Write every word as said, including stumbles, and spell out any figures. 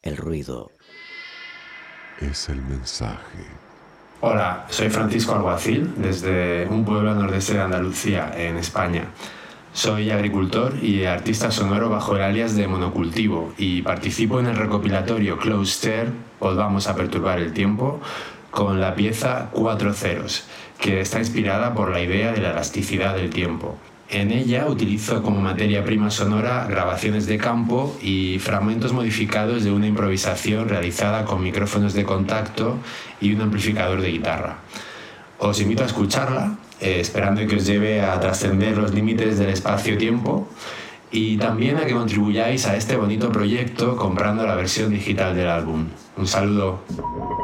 el ruido es el mensaje. Hola, soy Francisco Alguacil, desde un pueblo al nordeste de Andalucía, en España. Soy agricultor y artista sonoro bajo el alias de Monocultivo y participo en el recopilatorio Close Air, Volvamos a perturbar el tiempo, con la pieza Cuatro Ceros, que está inspirada por la idea de la elasticidad del tiempo. En ella utilizo como materia prima sonora grabaciones de campo y fragmentos modificados de una improvisación realizada con micrófonos de contacto y un amplificador de guitarra. Os invito a escucharla, eh, esperando que os lleve a trascender los límites del espacio-tiempo y también a que contribuyáis a este bonito proyecto comprando la versión digital del álbum. Un saludo.